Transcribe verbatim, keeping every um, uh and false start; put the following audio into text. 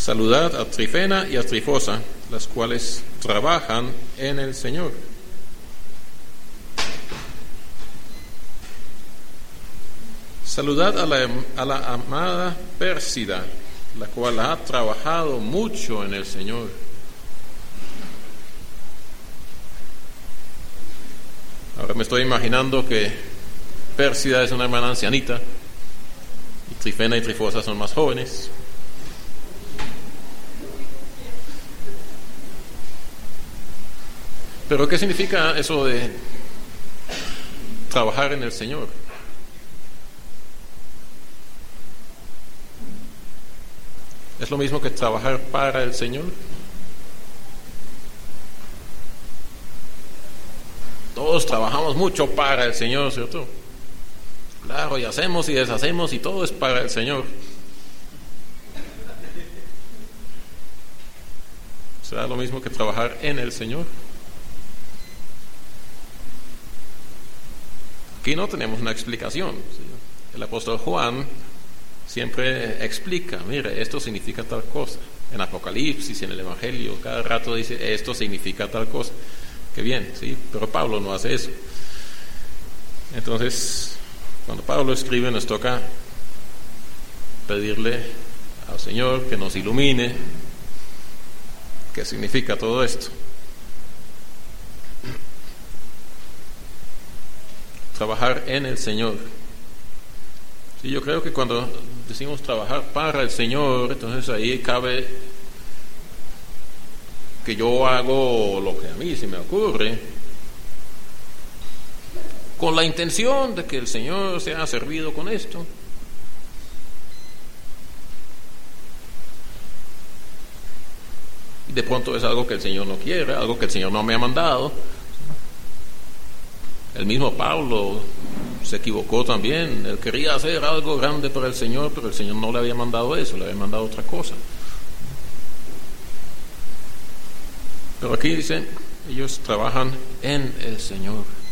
Saludad a Trifena y a Trifosa, las cuales trabajan en el Señor. Saludad a la, a la amada Pérsida, la cual ha trabajado mucho en el Señor. Ahora me estoy imaginando que Pérsida es una hermana ancianita y Trifena y Trifosa son más jóvenes. Pero ¿qué significa eso de trabajar en el Señor? ¿Es lo mismo que trabajar para el Señor? Todos trabajamos mucho para el Señor, ¿cierto? Claro, y hacemos y deshacemos y todo es para el Señor. ¿Será lo mismo que trabajar en el Señor? Aquí no tenemos una explicación. El apóstol Juan siempre explica, mire, esto significa tal cosa. En Apocalipsis, en el Evangelio, cada rato dice, esto significa tal cosa. Qué bien, sí, pero Pablo no hace eso. Entonces, cuando Pablo escribe, nos toca pedirle al Señor que nos ilumine qué significa todo esto. Trabajar en el Señor. Sí, yo creo que cuando decimos trabajar para el Señor, entonces ahí cabe que yo hago lo que a mí se me ocurre, con la intención de que el Señor sea servido con esto. Y de pronto es algo que el Señor no quiere, algo que el Señor no me ha mandado. El mismo Pablo se equivocó también. Él quería hacer algo grande para el Señor, pero el Señor no le había mandado eso, le había mandado otra cosa. Pero aquí dice, ellos trabajan en el Señor.